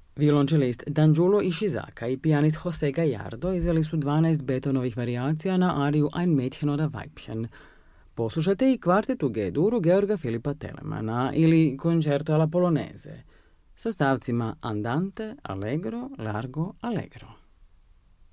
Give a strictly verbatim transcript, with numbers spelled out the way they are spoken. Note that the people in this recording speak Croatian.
Violončelist Danjūlo Ishizaka i pijanist Jose Gallardo izveli su dvanaest Beethovenovih varijacija na ariju Ein Mädchen oder Weibchen. Poslušajte i kvartet u G-duru Georga Filipa Telemana ili Concerto alla Polonese sa stavcima Andante, Allegro, Largo, Allegro.